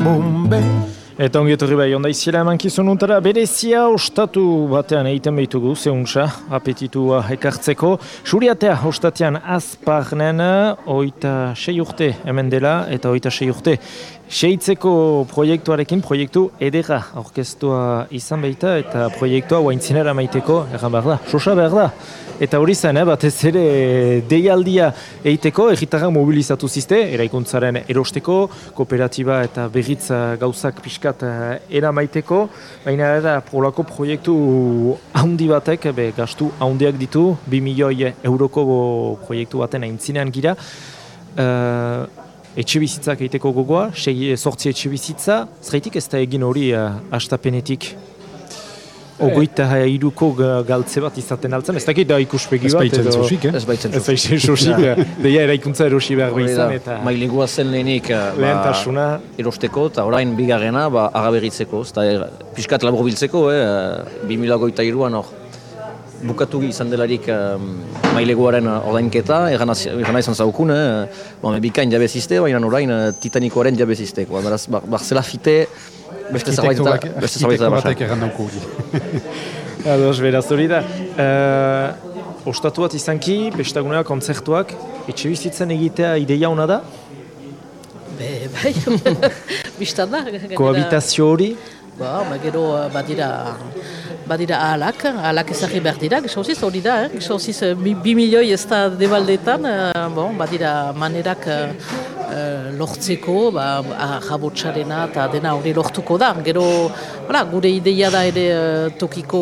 bombe. Eta ongi etorri bai, onda iziela emankizun untara berezia ostatu batean egiten behitugu, zeuntza, apetitua ekartzeko. Suriatea ostatian azparnen, 26 urte hemen dela, eta 26 urte seitzeko proiektuarekin, proiektu edera aurkeztua izan behita, eta proiektua oaintzinera maiteko, erran behar da, sosa behar da. Eta hori zen, batez ere deialdia egiteko, erritarrak mobilizatu zizte, eraikuntzaren erosteko, kooperatiba eta berritza gauzak pixkat eramaiteko, baina era polako proiektu handi batek, gastu handiak ditu, 2 milioi euroko proiektu baten aintzinean gira, etxe bizitzak egiteko gogoa, 8 etxe bizitza, zeraitik ez da egin hori hastapenetik? Ogoita iruko galtze bat izaten altzen, ez dakit da ikuspegi bat edo... Ez baitzen sosik, deia eraikuntza erosi behar izan eta... Mailegua zen lehenik lehentasuna erosteko eta orain bigarrena agaberritzeko, piskat labur biltzeko, 2023an hor. Bukatu izan delarik maileguaren ordainketa, ergana izan zaukun, bikain jabezizte, baina orain Titanikoaren jabezizte. Beraz, Barzela fite... Beste zerbait da batek egan dauko hori. Ados, beraz hori da. Ostatu bat izanki, bestagunea kontzertuak, etxe bizitzen egitea ideia hona da? Bai, biztan da. Kohabitazio hori? Gero badira ahalak ezagri behar dira, gizauziz hori da, gizauziz 2 milioi ez da debaldetan, badira manerak lortzeko, jabotsarena eta dena hori lortuko da. Gero, gure ideia da ere tokiko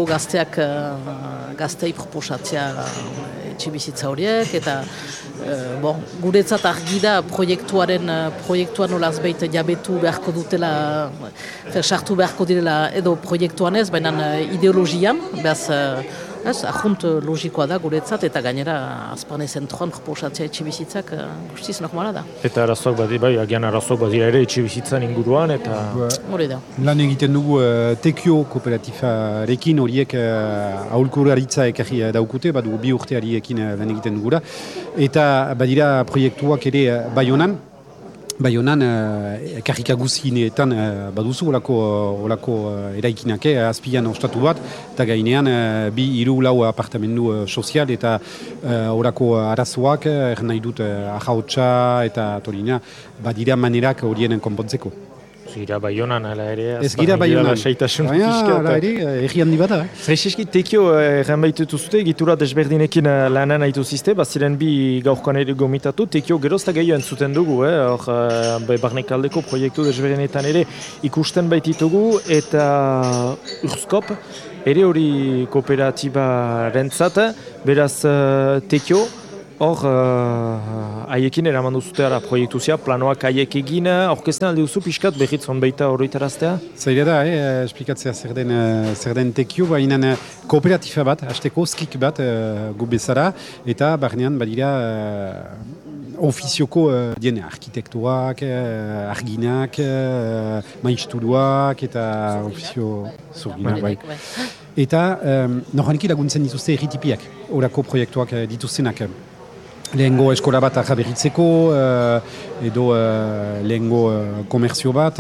gaztei proposatzea etxe bizitza horiek, eta guretzat argi da proiektuan olaz behit jabetu beharko dutela, sartu beharko direla edo proiektuan ez, baina ideologian, behaz, ahunt logikoa da guretzat, eta gainera Azparne zentroan proposatzea etxe bizitzak guztiz normala da. Eta arazoak agian arazoak badira ere etxe bizitzan inguruan, eta... Hori da. Lan egiten dugu Tekio kooperatifarekin horiek aholkularitza ekarri daukute, badu 2 urteariekin lan egiten dugura. Eta badira proiektuak ere Baionan, karrika guzineetan baduzu olako eraikinak, azpian ostatu bat, eta gainean 2-3 apartamendu sozial eta olako arazoak, nahi dut ahaotsa eta torina, badira manerak horien konpontzeko. Gira Baionan, ala ere, ez gira Baionan, baina erri handi bat da. Freixeski, Tekio erran baitutu zute, egitura desberdinekin lanan haitu zizte, baziren 2 gaurkoan ere gomitatu, Tekio gerozta gehiago entzuten dugu, barnekaldeko proiektu desberdinetan ere ikusten baititugu, eta Urskop, ere hori kooperatiba rentzat, beraz Tekio, hor, haiekin eraman duzute proiektu zia, planoak haiek egin, aurkezten alde duzu pixkat berriz honbeita horretaraztea? Zaila da, esplikatzea zer den Tekio, baina kooperatifa bat, hasteko skik bat gu bezala, eta barnean badira ofizioko arkitektuak, arginak, maisturuak eta ofizio zurginak bai. Eta noranik laguntzen dituzte erritipiak, horako proiektuak dituztenak. Lehengo eskola bat ahaberritzeko, edo lehengo komerzio bat,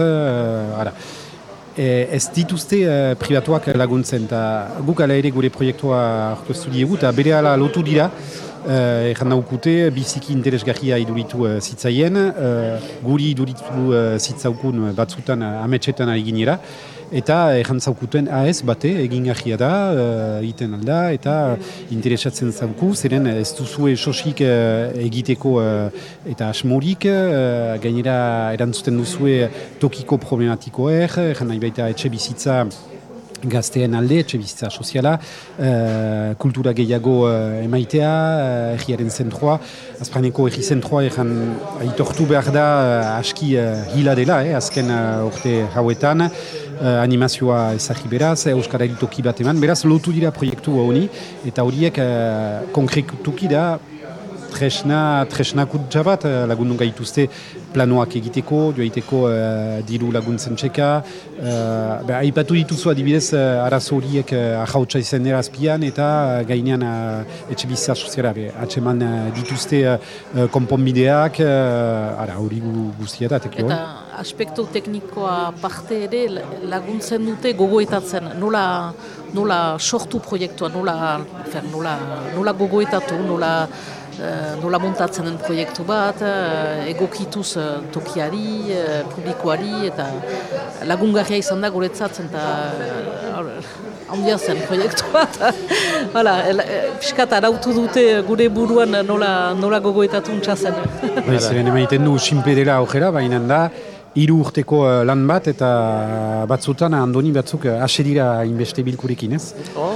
ez dituzte privatuak laguntzen, eta guk ala ere gure proiektua aurkeztu diegu, eta bere ala lotu dira, erran daukute, biziki interesgarria iduritu zitzaien, guri iduritu zitzaukun batzutan ametsetan ari ginera, eta errantzaukuten AS bate egin garria da, egiten alda, eta interesatzen zauku, zeren ez duzue sosik egiteko eta asmorik, gainera erantzuten duzue tokiko problematikoer, erran nahi baita etxe bizitza gazteen alde, etxe bizitza soziala, kultura gehiago emaitea, erriaren zentroa, Azparneko erri zentroa aitortu behar da aski hila dela, azken urte hauetan, animazioa ezagri beraz, Euskara toki bat eman, beraz lotu dira proiektu honi, eta horiek konkretuki da tresna kutsa bat lagundu gaituzte planoak egiteko, joaiteko diru laguntzen txeka. Aipatu dituzu adibidez arazo horiek ahautsa izan dira azpian eta gainean etxe bizitza soziala atseman dituzte konponbideak, hori guztia da. Eta aspektu teknikoa parte ere laguntzen dute gogoetatzen, nola sortu proiektua, nola gogoetatu, nola montatzen den proiektu bat, egokituz tokiari, publikoari, eta lagungarria izan da guretzat, eta handia zen proiektu bat. Piskat arautu dute gure buruan nola gogoetatu untxazen. Zeren emaiten du simple dela aurrera, baina da 3 urteko lan bat, eta batzutan andoni batzuk ase dira inbeste bilkurekin, ez?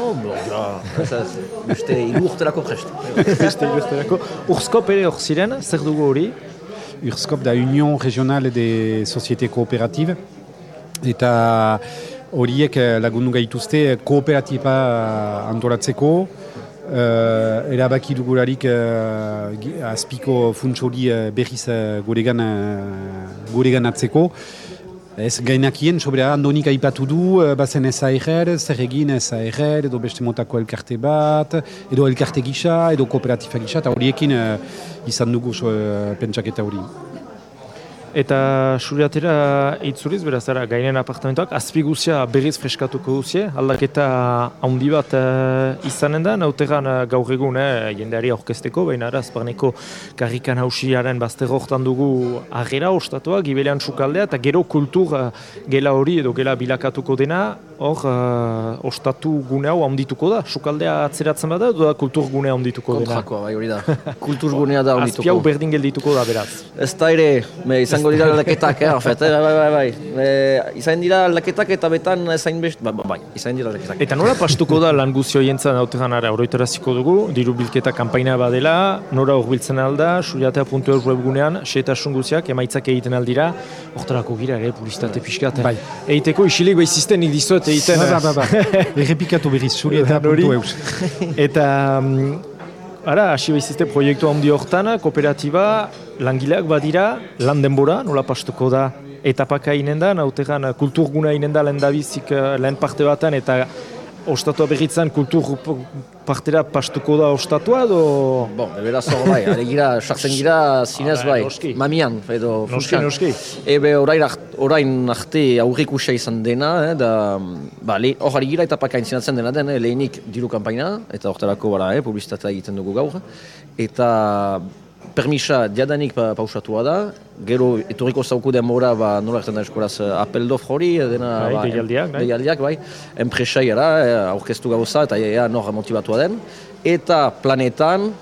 Beste 3 urterako prest. Beste 3 urterako. Urskop ere hor ziren, zer dugu hori? Urskop da Union Regionale de Société Coopérative, eta horiek lagundu gaituzte kooperatiba antolatzeko, erabaki dugularik azpiko funtsori berriz guregan atzeko. Ez gainakien, sobera andonik aipatu du, bazen SAR, zer egin SAR, edo beste motako elkarte bat, edo elkarte gisa, edo kooperatiba gisa, eta horiekin izan dugu pentsaketa hori. Eta suriatera itzuriz, beraz, gainen apartamentoak, azpiguzia berriz freskatuko duzie, aldaketa handi bat izanen da, nautegan gaur egun jendeari aurkezteko, baina azparneko karrikan hausiaren bazter hortan dugu agera ostatua, gibelean sukaldea, eta gero kultur gela hori edo gela bilakatuko dena, hor ostatu gune hau handituko da, sukaldea atzeratzen bada, edo da kultur gune handituko dena? Kontrakoa, bai hori da, kultur gunea da handituko. Azpi hau berdin geldituko da, beraz. Ez da ere, izango dira aldaketak, bai. Izan dira aldaketak eta betan ezain best, bai, izan dira aldaketak. Eta nola pastuko da lan guzio jentzan autegan oroitaraziko dugu, diru bilketa kanpaina badela, nora horbiltzen alda, suriatea.eus webgunean, xeetasun guziak, emaitzak egiten aldira, hortarako gira ere, publizitate pixkat. Bai. Eiteko isilik behizizten nik dizuet egiten. Errepikatu berriz, suriatea.eus. Eta... hasi behizizte proiektu handi hortan, kooperatiba, langileak badira, lan denbora, nola pastuko da etapaka inen da, nautegan kulturguna inen da lehen parte batan, eta ostatua berritzen kultur partera pastuko da ostatua, edo... Beraz hor bai, alegira, sartzen gira zinez bai, mamian, edo fuskan. Ebe orain arte aurrikusia izan dena, hor ari gira etapaka intzinatzen dena den, lehenik diru kanpaina, eta hortarako publizitatea egiten dugu gaur, eta permisa diadanik pausatua da, gero etorriko zauku denbora, nola erten da eskolaz, apeldof hori, dena... Deialdiak, bai. Enpresai aurkeztu gauza, eta ea nor motibatua den. Eta planetan,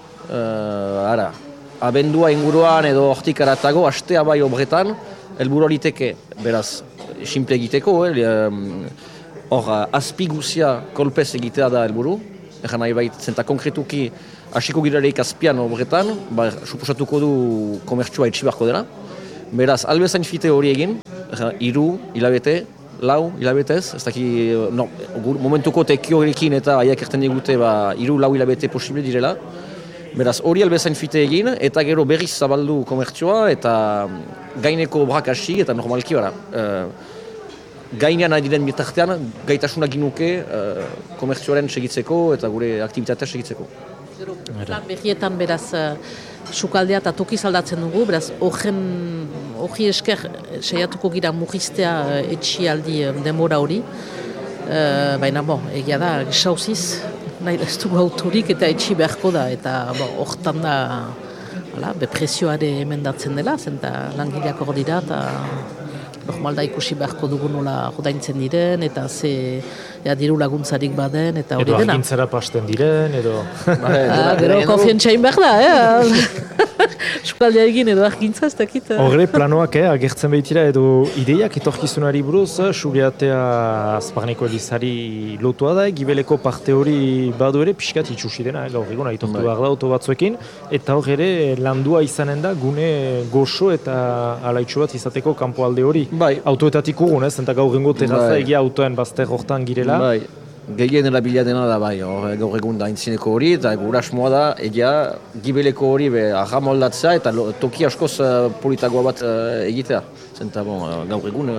abendua inguruan edo hortik aratago, hastea bai obretan, helburu liteke, beraz, simple egiteko, hor, azpiguzia kolpez egitea da helburu, egan nahi bai, zenta konkretuki, hasiko girareik azpian obretan, suposatuko du komertxua etxibarko dela. Beraz, albezain fite hori egin, 3 hilabete, 4 hilabetez, ez daki, momentuko tekio horrekin eta aiak erten digute 3-4 hilabete posible direla. Beraz, hori albezain fite egin, eta gero berriz zabaldu komertxua, eta gaineko obrak hasi, eta normalki gainean nahi diren bitartean, gaitasunak ginuke komertzioaren segitzeko eta gure aktibitatea segitzeko. Plan berrietan beraz sukaldea eta tokiz aldatzen dugu, beraz hori esker saiatuko gira murriztea etxialdi denbora hori. Baina egia da, gisauziz, nahi ez dugu autorik eta etxi beharko da, eta hortan da beprezioare emendatzen dela, zenta langileak hor dira, eta normal da ikusi beharko dugu nola jodaintzen diren, eta diru laguntzarik baden, eta hori dena. Edo argintzara pasten diren, edo... Gero konfientzain behar da, sukaldea egin edo argintza ez dakit. Horre planoak agertzen behitira edo ideiak etorkizunari buruz, suriatea azparneko elizari lotua da, gibeleko parte hori badu ere, pixkat itxusi dena, gaur egun aitortu behar da auto batzuekin, eta hor ere landua izanen da gune goxo eta alaitxo bat izateko kanpoalde hori. Autoetatik urgun, eta gaur egun terraza egia autoen bazter hortan girela. Gehien erabilia dena da gaur egun da intzineko hori, eta gurasmoa da, egia, gibeleko hori arra moldatzea eta toki askoz politagoa bat egitea. Zenta, gaur egun,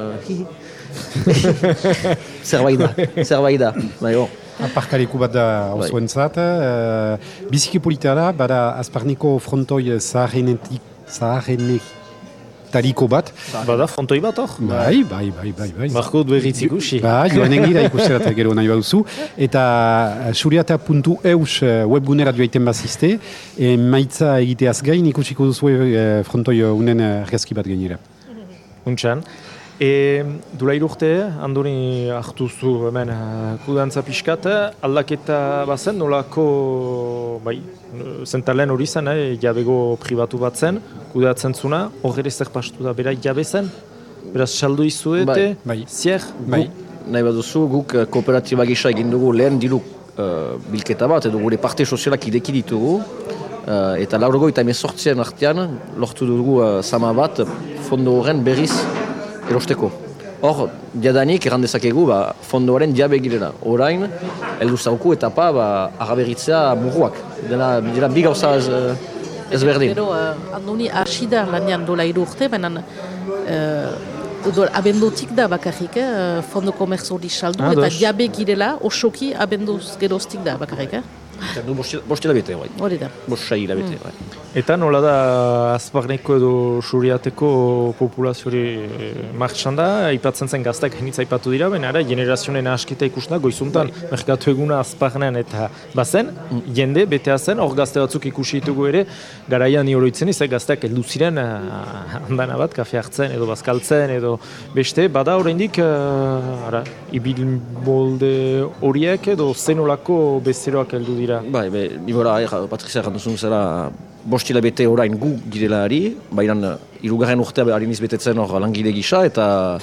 zerbait da. Aparkariku bat da osoentzat. Biziki politea da, bada azparniko frontoi zaharrenek tariko bat. Bada, frontoi bat hor? Bai. Marko berriz ikusi. Joanen gira ikusterat gero nahi baduzu. Eta suriata.eus webgunerat joaiten bazizte, maitza egiteaz gain ikusiko duzu frontoi unen argazki bat gainera. Untxan. Dulair urte, andoni hartuzu hemen kudantza pixkat, aldaketa bazen, nolako, zentalen hori zen, jabego pribatu bat zen, kudatzen zuna, horre zer pastu da, bera jabe zen? Beraz, saldu izuete, zier? Nahi baduzu, guk kooperatiba gisa egin dugu lehen diru bilketa bat, edo gure parte sozialak ideki ditugu, eta 98 artean lortu dugu sama bat fondo horren berriz erosteko. Hor, jadanik errandezakegu fondoaren jabe girela. Orain, heldu zauku etapa agaberitzea murruak. Dela bi gauza ez berdin. Gero, andoni asida lanean dola urte, benen abendotik da bakarrik, fondo komerzo hori saldu, eta jabe girela osoki abenduz geroztik da bakarrik. Bost hilabete, bai. Hori da. Bost sei hilabete, bai. Eta nola da Azparneko edo Suriateko populazioari martxan da, aipatzen zen gaztak hainitza aipatu dira, baina ara generazioen asketa ikusten da, goizuntan merkatu eguna Azparnean eta bazen, jende, betea zen, hor gazte batzuk ikusi ditugu ere, garaian ni oroitzen izan gazteak heldu ziren handana bat, kafe hartzen edo bazkaltzen edo beste, bada oraindik ibilmolde horiek edo zenolako bezeroak heldu dira. Bai, nibora, Patrizia erranduzun zera, bost hilabete orain gu girelaari, baina hirugarren urtea hariniz betetzen hor langile gisa, eta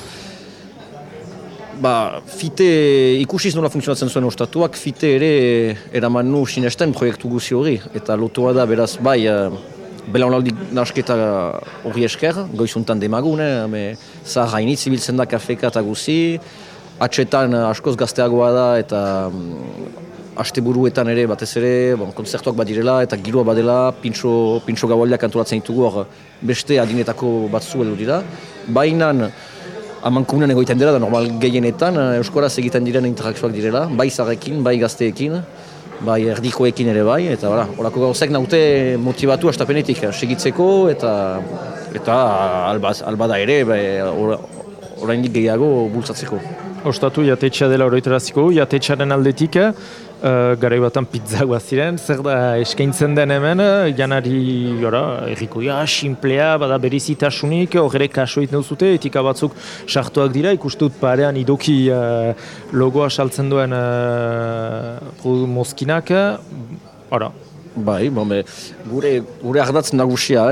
fite ikusiz nola funtzionatzen zuen ostatuak, fite ere eraman nu sinesten proiektu guzi hori, eta lotua da beraz belaunaldi nasketa hori esker, goizuntan demagune, zahar hainitz ibiltzen da kafeka eta guzi, atxetan askoz gazteagoa da, eta asteburuetan ere batez ere, kontzertuak badirela eta giroa badela, pintxo gaualdiak antolatzen ditugu hor beste adinetako batzu heldu dira. Bainan amankomunen egoiten dira da normal gehienetan euskaraz egiten diren interakzioak direla, bai zarekin, bai gazteekin, bai erdikoekin ere bai, eta horako gauzek naute motivatu astapenetik segitzeko eta albada ere oraindik gehiago bultzatzeko. Ostatu jatetxea dela oroitaraziko, jatetxearen aldetik, garai batan pizzagoa ziren, zer da eskaintzen den hemen, janari errikoia, simplea, bada berizitasunik, horre kaso egiten duzute, etika batzuk sartuak dira, ikustut parean idoki logoa saltzen duen mozkinak, Bai, gure ardatz nagusia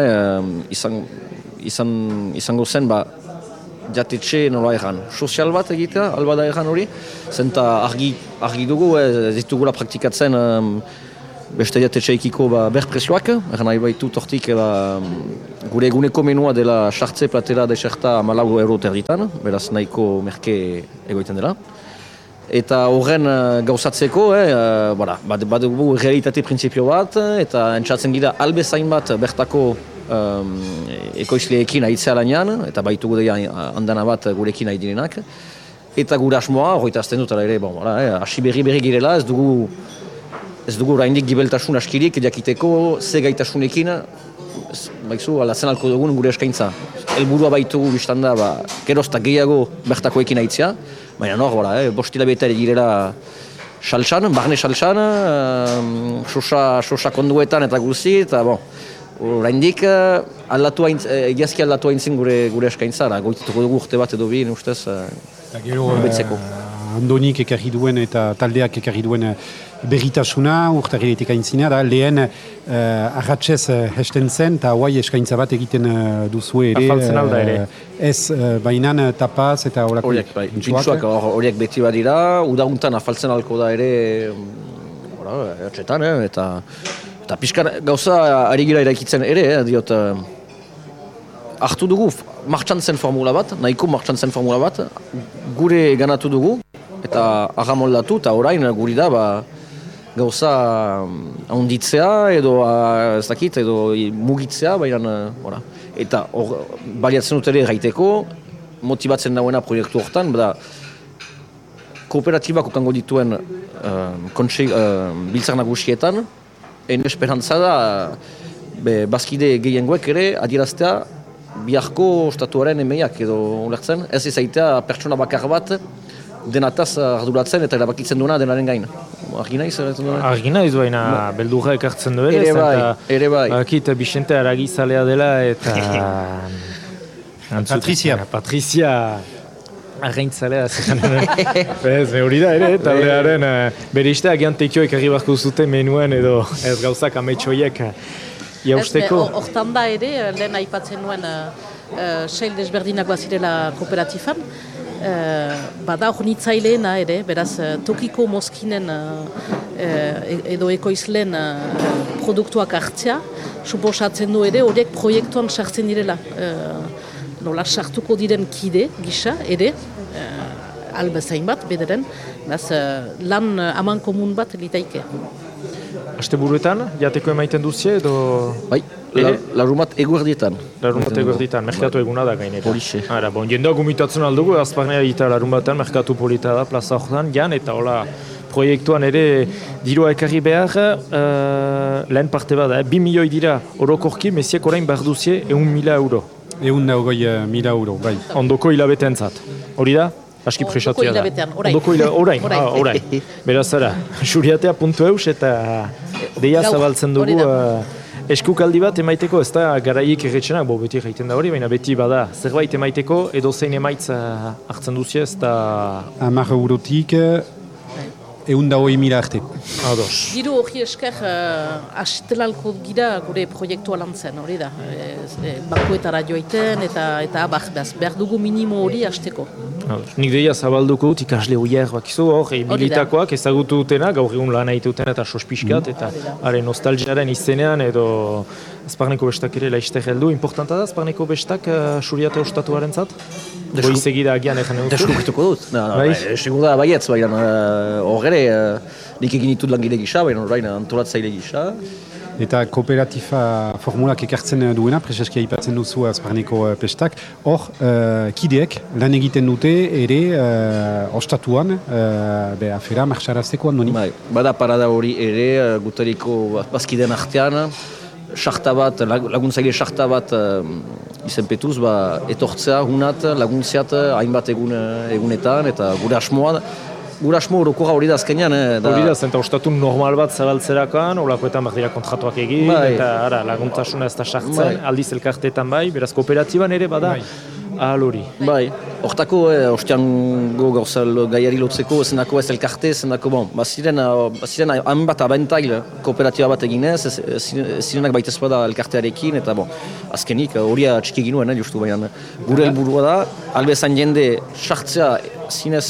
izango zen, jatetxe nola erran. Sozial bat egitea, albada erran hori, zenta argi dugu, ez ditugula praktikatzen beste jatetxeikiko berprezioak, erran nahi baitu tortik gure eguneko menua dela sartze platera deserta 14 euro terditan, beraz nahiko merke egoiten dela. Eta horren gauzatzeko, badugu realitate printzipio bat, eta entzatzen gira albezain bat bertako ekoizleekin aitzea lanean, eta baitugu deia handana bat gurekin aidinenak. Eta gure asmoa, horita azten dut, hasi berri girela, ez dugu oraindik gibeltasun askirik, jakiteko ze gaitasunekin, alatzen alko dugun gure eskaintza. Helburua baitugu biztan da, gerozta gehiago bertakoekin aitzea, baina bost hilabete girela saltsan, barne saltsan, sosa konduetan eta guzi, eta oraindik egiazki aldatu haintzin gure eskaintzara, goitutuko dugu urte bat edo bi, ustez, betzeko. Andonik ekarri duen eta taldeak ekarri duen berritasuna, urtarriletik aintzina, da lehen arratxez hesten zen, eta guai eskaintza bat egiten duzu ere. Afaltzen alda ere. Ez, bainan tapaz eta horako. Pintxoak horiek beti badira, udaguntan afaltzen alko da ere, ertxetan, eta pixkan gauza ari gira eraikitzen ere, diot, hartu dugu martxan zen formula bat, nahiko martxan zen formula bat, gure ganatu dugu, eta agamoldatu, eta orain guri da, gauza handitzea, edo ez dakit, edo mugitzea, baina, eta baliatzen dut ere gaiteko, motibatzen dauena proiektu hortan, kooperatibak okango dituen biltzar nagusietan, esperantza da, bazkide gehiengoek ere adieraztea biharko ostatuaren emeiak edo ulertzen, ez izaitea pertsona bakar bat denataz arduratzen eta erabakitzen duena denaren gain. Argi naiz? Argi naiz, baina beldurra ekartzen du ere bai. Akit Bixente aragizalea dela eta... Patrizia arraintzalea zekanen. Ez, hori da ere, taldearen bere iste agian tekioek argi barko zuten menuen edo ez gauzak ametxoiek jausteko. Hortan da ere, lehen aipatzen nuen sail desberdinak bazirela kooperatifan. Bada hor nitzaileena ere, beraz tokiko mozkinen edo ekoizleen produktuak hartzea, suposatzen du ere horiek proiektuan sartzen direla. Nola sartuko diren kide gisa ere, albezain bat bederen, beraz lan aman komun bat litaike. Asteburuetan, jateko emaiten duzie edo... Bai, larumat eguerdietan. Larumat eguerdietan, merkatu eguna da gainera. Horixe. Jendeak gomitatzen aldugu, azparnea eta larumatean merkatu polita da, plaza horretan, jan, eta hola proiektuan ere dirua ekarri behar, lehen parte bada, 2 milioi dira orokorki, mesiek orain behar duzie 1.000 euro. 100.000 euro, bai. Ondoko hilabetentzat, hori da? Aski presatzea da. Ondoko hilabetean, orain. Beraz ara, xuriatea.eus eta deia zabaltzen dugu eskukaldi bat emaiteko, ez da garaiik erretxenak, beti egiten da hori, baina beti bada zerbait emaiteko edo zein emaitz hartzen duzie, ez da... 10 eurotik 120.000 arte. Ados. Diru hori esker astelalko gira gure proiektua lantzen, hori da. Bakuetara joiten eta behar dugu minimo hori hasteko. Nik deia zabalduko dut ikasle horiek bakizu hor, bilitakoak ezagutu dutena, gaur egun lan egiten eta sospixkat, eta haren nostalgiaren izenean edo Azparneko bestak ere laizte heldu. Importanta da Azparneko bestak Xuriate ostatuaren zat? Goiz egida agian egin dut? Deskubrituko dut. Segur da baietz, baina hor ere nik egin ditut langile gisa, baina orain antolatzaile gisa. Eta kooperatifa formulak ekartzen duena, prezeski aipatzen duzu Azparneko pestak, hor kideek lan egiten dute ere ostatuan afera marxarazteko andoni. Bada parada hori ere gutariko bazkideen artean, laguntzaile sarta bat izenpetuz, etortzea, hunat, laguntziat, hainbat egunetan, eta gure asmoa. Gure asmo orokorra hori da azkenean. Hori da, zenta ostatu normal bat zabaltzerakoan, olakoetan behar dira kontratuak egin, eta laguntasuna ez da sartzen, aldiz elkarteetan bai, beraz kooperatiban ere bada, ahal hori. Bai, hortako osteango gauzal gaiari lotzeko, zenako ez elkarte, zenako, ziren hainbat abentail kooperatiba bat eginez, zirenak baitez bada elkartearekin, eta azkenik hori txiki ginuen, justu baina. Gure helburua da, albezan jende sartzea zinez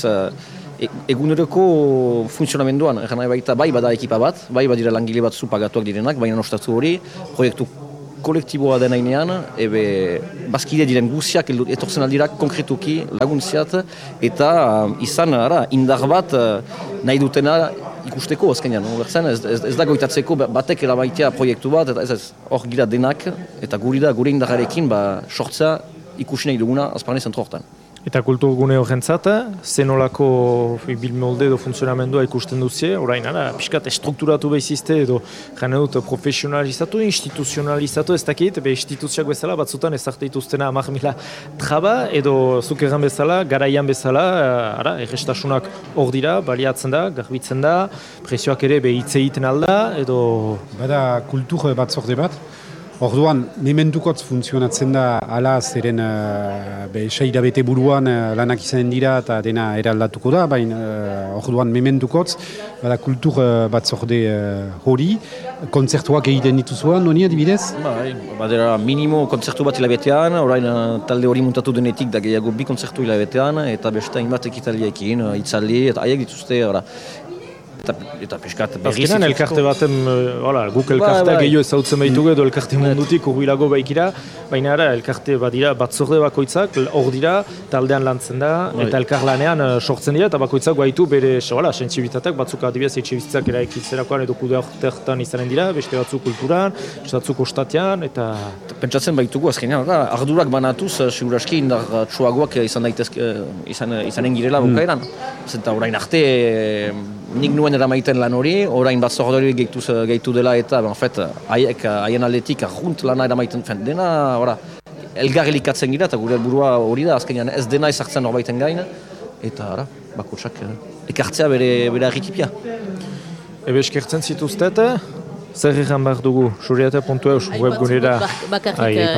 eguneroko funtzionamenduan, baita bai bada ekipa bat, bai badira langile batzu pagatuak direnak, baina ostatu hori, proiektu kolektiboa denainean, bazkide diren guziak etortzen aldira konkretuki laguntziat, eta izan indar bat nahi dutena ikusteko azkenean. Ez da goitatzeko batek erabaitea proiektu bat, eta ez hor gira denak, eta gure indarrarekin sortzea ikusi nahi duguna Azparne zentro hortan. Eta kulturgune horrentzat, zenolako bilmolde edo funtzionamendua ikusten duzie, orain pixkat estrukturatu behizizte edo jane dut profesionalizatu, instituzionalizatu ez dakit, instituzioak bezala batzutan ezarte dituztena 10.000 traba edo zuk erran bezala, garaian bezala, errestasunak hor dira, baliatzen da, garbitzen da, prezioak ere hitz egiten alda edo... Bada kultur batzorde bat, orduan, mementukotz funtzionatzen da ala zeren seirabete buruan lanak izanen dira eta dena eraldatuko da, baina orduan mementukotz, bada kultur batzorde hori, kontzertuak egiten dituzuan, noni adibidez? Badera minimo kontzertu bat hilabetean, orain talde hori muntatu denetik da gehiago 2 kontzertu hilabetean, eta beste hainbat ekitaliekin, itzaldi, eta haiek dituzte, eta peskat berriz. Azkenan elkarte baten, guk elkartea gehiago ezautzen behitugu edo elkarte mundutik urbilago baikira, baina elkarte badira batzorde bakoitzak, hor dira, taldean lantzen da, eta elkarlanean sortzen dira, eta bakoitzak baitu bere sentsibilitateak, batzuk adibidez etxebizitzak eraikitzerakoan edo kude horretan izanen dira, beste batzuk kulturan, beste batzuk ostatean, eta... Pentsatzen baitugu azkenean, ardurak banatuz, seguraski indar txuagoak izanen girela bukaeran. Zenta orain arte, nik nuen eramaiten lan hori, orain batzordori gehitu dela eta haien aldetik arrunt lana eramaiten dena, elgar elikatzen gira, eta gure burua hori da, azkenean ez dena ezartzen norbaiten gain, eta ara, bakotsak ekartzea bere argitipia. Ebe eskertzen zituztet, zer egan behar dugu, Suriate.eus webgunera. Bakarrik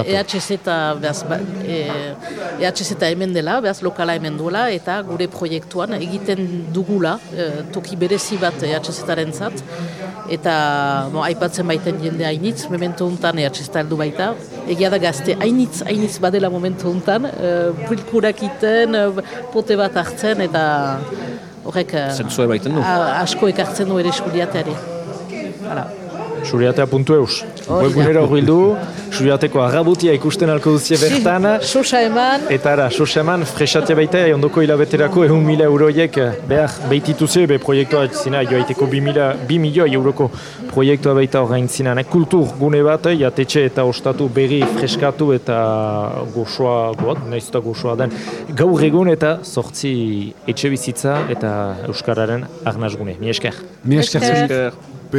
EHZ hemen dela, behaz lokala hemen duela, eta gure proiektuan egiten dugula, toki berezi bat EHZ-aren zat, eta aipatzen baiten jende hainitz, momentu honetan EHZ heldu baita, egia da gazte hainitz badela momentu honetan, bilkurak iten, pote bat hartzen, eta horrek asko ekartzen du ere Suriateari. Hala. Suriatea.eus. Webgunera horbildu, Suriateko agabutia ikusten alko duzie bertan. Sosa eman. Eta ara, sosa eman, fresatea baita, ondoko hilabeterako 100.000 euroiek behar behitituze, proiektua zina, joaiteko 2 milioi euroko proiektua baita horrein zina. Kultur gune bat, jatetxe eta ostatu berri freskatu eta goxoa goat, nahiz eta goxoa den. Gaur egun eta 8 etxe bizitza eta Euskararen arnazgune. Mi esker. Mi esker.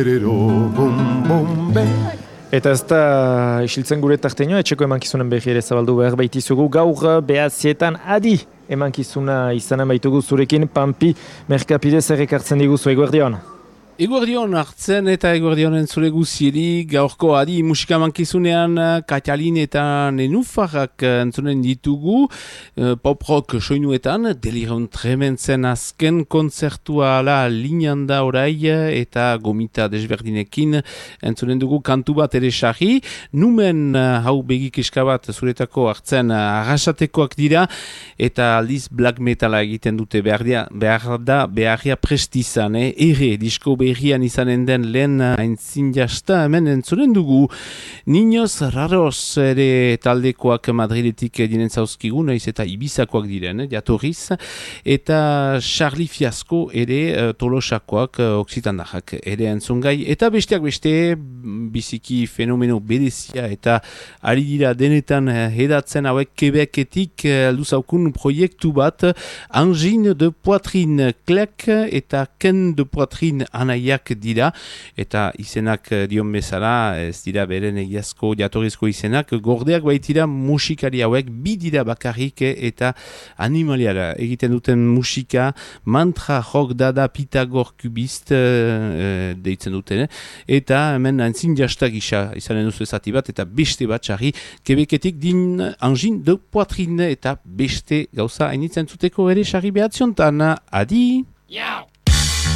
Eta ez da isiltzen gure tarteño, etxeko emankizunen berri ere zabaldu behar baitizugu. Gaur behazietan adi emankizuna izanen baitugu zurekin, Pampi Merkapide zer ekartzen diguzu, eguerdion? Eguerdion hartzen eta eguerdionen zure guzieri gaurko adi musika mankizunean Katalin eta Nenufarrak entzunen ditugu pop rock soinuetan Deliron Trementzen azken kontzertua ala linean da orai eta gomita desberdinekin entzunen dugu kantu bat ere sarri numen hau begik eskabat zuretako hartzen arrasatekoak dira eta aldiz black metala egiten dute beharria prestizan ere disko berrian izanen den lehen aintzin jasta hemen entzunen dugu. Niños Raros ere taldekoak Madridetik dinen zauzkigu, naiz eta Ibizakoak diren, jatorriz, eta Charlie Fiasco ere Tolosakoak, Oksitandarrak ere entzungai, eta besteak beste biziki fenomeno berezia eta ari dira denetan hedatzen hauek Quebeketik luzaukun proiektu bat Angine de Poitrine Klek eta Ken de Poitrine anaiak dira eta izenak dion bezala ez dira beren egiazko jatorrizko izenak gordeak baitira musikari hauek bi dira bakarrik eta animaliara egiten duten musika mantra rock dada Pitagor kubist deitzen duten eta hemen antzin jasta gisa izanen duzu ezati bat eta beste bat txarri Quebeketik din Angine de Poitrine eta beste gauza hainitzen zuteko ere txarri behatziontan adi!